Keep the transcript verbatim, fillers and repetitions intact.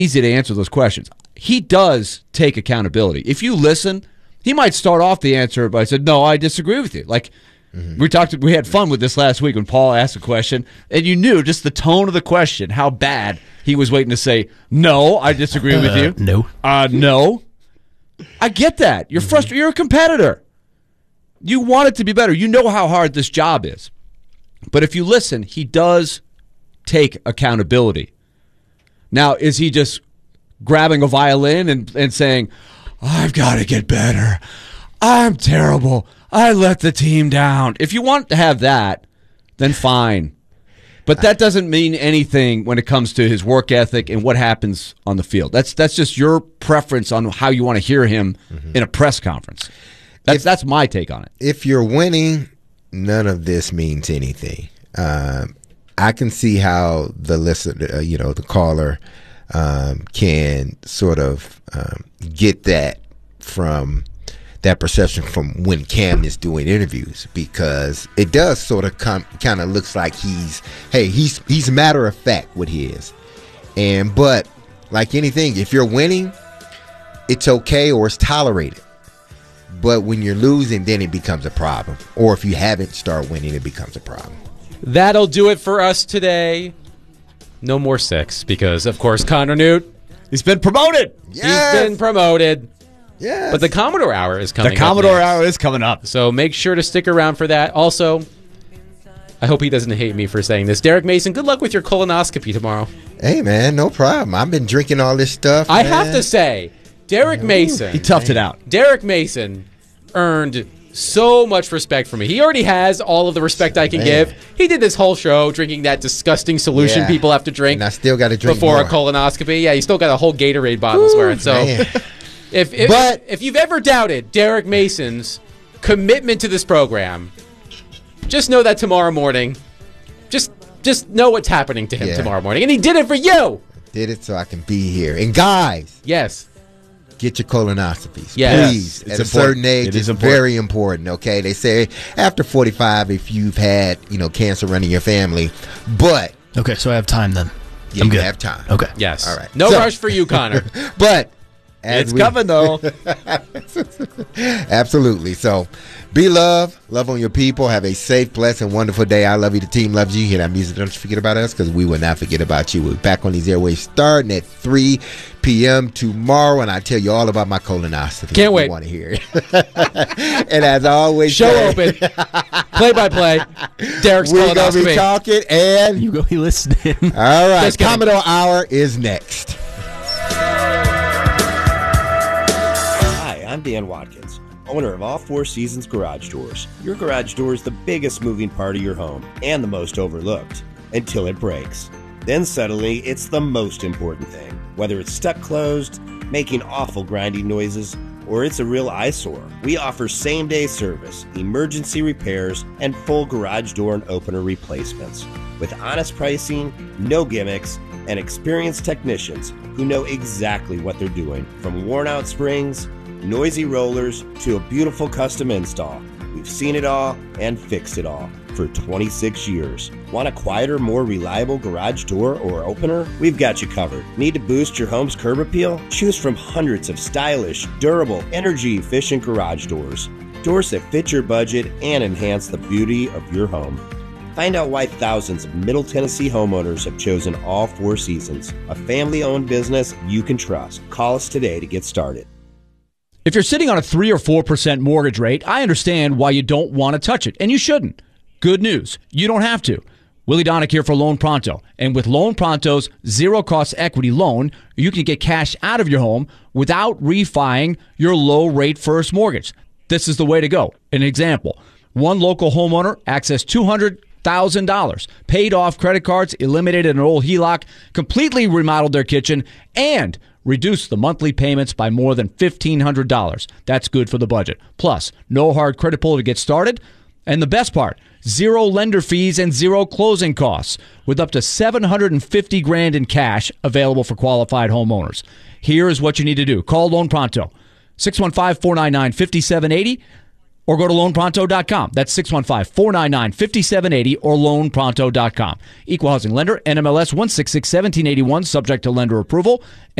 easy to answer those questions. He does take accountability. If you listen, he might start off the answer by saying, no, I disagree with you. Like, mm-hmm. we talked, we had fun with this last week when Paul asked a question, and you knew just the tone of the question, how bad he was waiting to say, no, I disagree with you. Uh, no. Uh, no. I get that. You're mm-hmm. frustrated. You're a competitor. You want it to be better. You know how hard this job is. But if you listen, he does take accountability. Now, is he just grabbing a violin and, and saying, I've got to get better. I'm terrible. I let the team down. If you want to have that, then fine. But that doesn't mean anything when it comes to his work ethic and what happens on the field. That's that's just your preference on how you want to hear him mm-hmm. in a press conference. That's if, that's my take on it. If you're winning, none of this means anything. Um, I can see how the listener, uh, you know, the caller um, can sort of um, get that from that perception from when Cam is doing interviews, because it does sort of com- kind of looks like he's, hey, he's he's matter of fact with his. And but like anything, if you're winning, it's okay or it's tolerated. But when you're losing, then it becomes a problem. Or if you haven't started winning, it becomes a problem. That'll do it for us today. No more six, because, of course, Connor Newt, he's been promoted. Yes. He's been promoted. Yes. But the Commodore Hour is coming up. The Commodore next. Hour is coming up. So make sure to stick around for that. Also, I hope he doesn't hate me for saying this. Derek Mason, good luck with your colonoscopy tomorrow. Hey, man, no problem. I've been drinking all this stuff, I man. have to say, Derek Mason. He toughed it out. Derek Mason earned so much respect from me. He already has all of the respect I can man. give. He did this whole show drinking that disgusting solution yeah. people have to drink. And I still got to drink before more. a colonoscopy. Yeah, you still got a whole Gatorade bottle swearing. So if if, but, if you've ever doubted Derek Mason's commitment to this program, just know that tomorrow morning, just just know what's happening to him yeah. tomorrow morning. And he did it for you. Did it so I can be here. And guys. Yes. Get your colonoscopies, yes. please. It's At a important. certain age, it it's important. very important, okay? They say after forty-five, if you've had, you know, cancer running your family, but... Okay, so I have time then. Yeah, I'm you good. have time. Okay. Yes. All right. No So- rush for you, Connor. But... As It's we, coming, though. Absolutely. So, be love. Love on your people. Have a safe, blessed, and wonderful day. I love you. The team loves you. Hear that music. Don't you forget about us, because we will not forget about you. We'll be back on these airways starting at three p.m. tomorrow, and I tell you all about my colonoscopy. Can't wait. You want to hear it. And as I always Show say, open. Play by play. Derek's we're going to be colonoscopy. talking, and... You go be listening. All right. Just kidding. Commodore Hour is next. I'm Dan Watkins, owner of All Four Seasons Garage Doors. Your garage door is the biggest moving part of your home and the most overlooked until it breaks. Then suddenly, it's the most important thing. Whether it's stuck closed, making awful grinding noises, or it's a real eyesore, we offer same-day service, emergency repairs, and full garage door and opener replacements. With honest pricing, no gimmicks, and experienced technicians who know exactly what they're doing. From worn-out springs, noisy rollers, to a beautiful custom install. We've seen it all and fixed it all for twenty-six years. Want a quieter, more reliable garage door or opener? We've got you covered. Need to boost your home's curb appeal? Choose from hundreds of stylish, durable, energy-efficient garage doors. Doors that fit your budget and enhance the beauty of your home. Find out why thousands of Middle Tennessee homeowners have chosen All Four Seasons, a family-owned business you can trust. Call us today to get started. If you're sitting on a three or four percent mortgage rate, I understand why you don't want to touch it, and you shouldn't. Good news, you don't have to. Willie Donick here for Loan Pronto. And with Loan Pronto's zero-cost equity loan, you can get cash out of your home without refining your low-rate first mortgage. This is the way to go. An example, one local homeowner accessed two hundred thousand dollars, paid off credit cards, eliminated an old H E L O C, completely remodeled their kitchen, and reduced the monthly payments by more than fifteen hundred dollars. That's good for the budget. Plus, no hard credit pull to get started. And the best part, zero lender fees and zero closing costs, with up to seven hundred fifty grand in cash available for qualified homeowners. Here is what you need to do. Call Loan Pronto, six one five, four nine nine, five seven eight zero, or go to loan pronto dot com. That's six one five, four nine nine, five seven eight zero or loan pronto dot com. Equal housing lender, N M L S one six six, one seven eight one, subject to lender approval.